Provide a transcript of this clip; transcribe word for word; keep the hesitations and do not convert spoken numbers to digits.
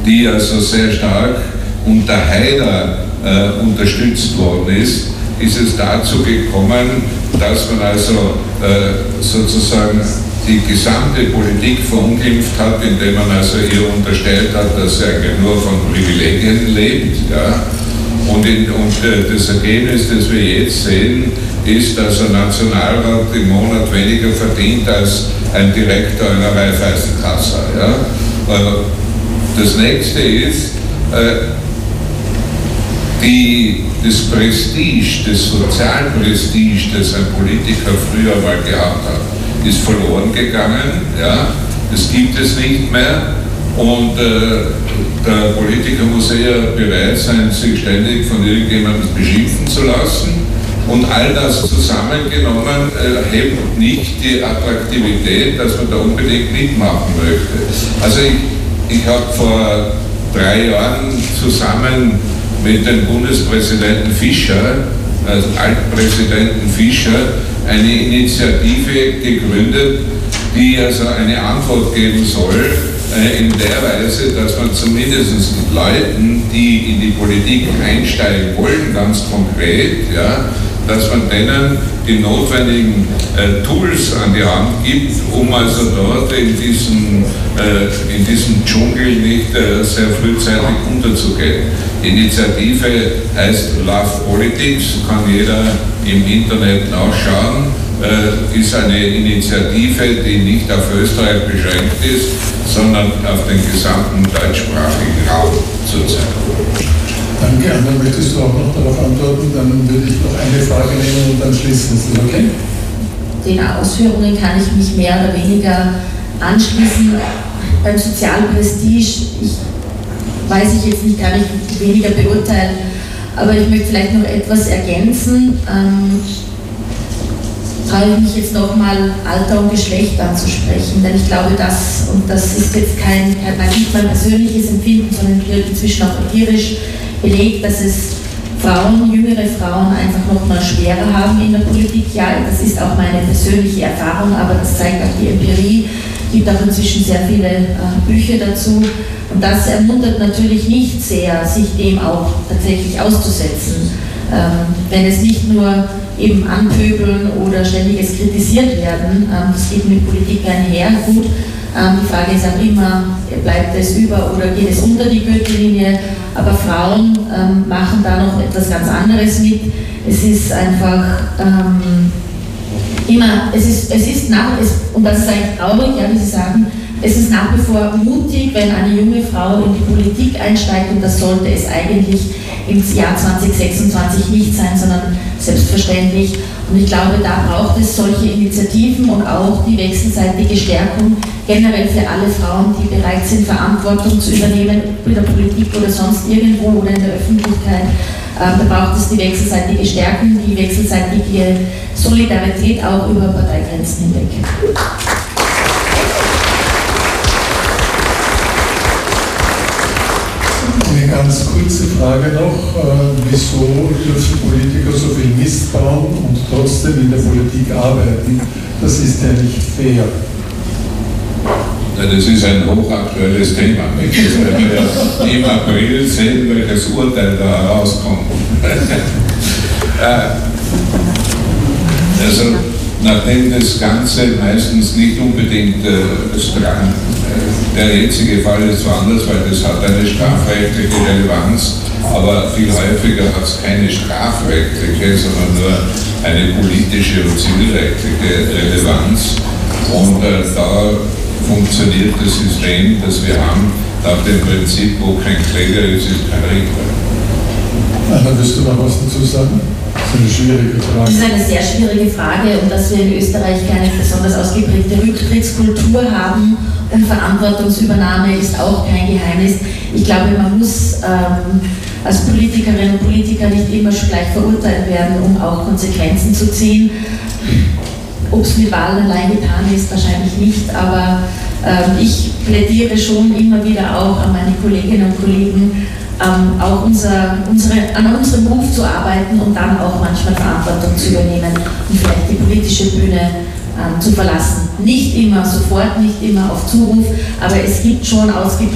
die also sehr stark unter Haider äh, unterstützt worden ist, ist es dazu gekommen, dass man also äh, sozusagen die gesamte Politik verunglimpft hat, indem man also ihr unterstellt hat, dass sie eigentlich nur von Privilegien lebt. Ja. Und, in, und äh, das Ergebnis, das wir jetzt sehen, ist, dass ein Nationalrat im Monat weniger verdient als ein Direktor einer Raiffeisenkasse. Ja. Äh, das nächste ist, äh, die, das Prestige, das Sozialprestige, das ein Politiker früher mal gehabt hat, ist verloren gegangen. Ja. Das gibt es nicht mehr. Und äh, der Politiker muss eher bereit sein, sich ständig von irgendjemandem beschimpfen zu lassen. Und all das zusammengenommen äh, hebt nicht die Attraktivität, dass man da unbedingt mitmachen möchte. Also ich, ich habe vor drei Jahren zusammen mit dem Bundespräsidenten Fischer, also Altpräsidenten Fischer, eine Initiative gegründet, die also eine Antwort geben soll, in der Weise, dass man zumindest Leuten, die in die Politik einsteigen wollen, ganz konkret, ja, dass man denen die notwendigen äh, Tools an die Hand gibt, um also dort in diesem, äh, in diesem Dschungel nicht äh, sehr frühzeitig unterzugehen. Die Initiative heißt Love Politics, kann jeder im Internet nachschauen. Äh, ist eine Initiative, die nicht auf Österreich beschränkt ist, sondern auf den gesamten deutschsprachigen Raum zurzeit. Danke, Anna, möchtest du auch noch darauf antworten? Dann würde ich noch eine Frage nehmen und dann schließen. Ist das okay? Den Ausführungen kann ich mich mehr oder weniger anschließen. Beim Sozialprestige, ich weiß ich jetzt nicht, kann ich weniger beurteilen, aber ich möchte vielleicht noch etwas ergänzen. Ähm, traue ich mich jetzt nochmal Alter und Geschlecht anzusprechen, denn ich glaube, das, und das ist jetzt kein, kein nicht mein persönliches Empfinden, sondern wird inzwischen auch empirisch belegt, dass es Frauen, jüngere Frauen einfach noch mal schwerer haben in der Politik. Ja, das ist auch meine persönliche Erfahrung, aber das zeigt auch die Empirie. Es gibt auch inzwischen sehr viele äh, Bücher dazu. Und das ermuntert natürlich nicht sehr, sich dem auch tatsächlich auszusetzen. Ähm, wenn es nicht nur eben anpöbeln oder ständiges kritisiert werden, ähm, das geht mit Politik einher, gut. Ähm, die Frage ist auch immer, bleibt es über oder geht es unter die Gürtellinie? Aber Frauen ähm, machen da noch etwas ganz anderes mit. Es ist einfach ähm, immer, es ist, es ist nach, es, und das ist eigentlich traurig, ja, wie Sie sagen, es ist nach wie vor mutig, wenn eine junge Frau in die Politik einsteigt, und das sollte es eigentlich im Jahr zwanzig sechsundzwanzig nicht sein, sondern selbstverständlich. Und ich glaube, da braucht es solche Initiativen und auch die wechselseitige Stärkung generell für alle Frauen, die bereit sind, Verantwortung zu übernehmen, in der Politik oder sonst irgendwo oder in der Öffentlichkeit. Da braucht es die wechselseitige Stärkung, die wechselseitige Solidarität auch über Parteigrenzen hinweg. Eine ganz kurze Frage noch. Wieso dürfen Politiker so viel Mist bauen und trotzdem in der Politik arbeiten? Das ist ja nicht fair. Ja, das ist ein hochaktuelles Thema. Das werden wir im April sehen, welches Urteil da herauskommt. Also, nachdem das Ganze meistens nicht unbedingt äh, strang, äh, der jetzige Fall ist zwar anders, weil das hat eine strafrechtliche Relevanz, aber viel häufiger hat es keine strafrechtliche, sondern nur eine politische und zivilrechtliche Relevanz. Und äh, da funktioniert das System, das wir haben, nach dem Prinzip, wo kein Kläger ist, ist kein Richter. Anna, willst du noch was dazu sagen? Das ist eine schwierige Frage. Das ist eine sehr schwierige Frage, und dass wir in Österreich keine besonders ausgeprägte Rücktrittskultur haben und Verantwortungsübernahme ist auch kein Geheimnis. Ich glaube, man muss ähm, als Politikerin und Politiker nicht immer gleich verurteilt werden, um auch Konsequenzen zu ziehen. Ob es mit Wahlen allein getan ist, wahrscheinlich nicht, aber ähm, ich plädiere schon immer wieder auch an meine Kolleginnen und Kollegen, ähm, auch unser, unsere, an unserem Ruf zu arbeiten und dann auch manchmal Verantwortung zu übernehmen und vielleicht die politische Bühne ähm, zu verlassen. Nicht immer sofort, nicht immer auf Zuruf, aber es gibt schon ausgeprägte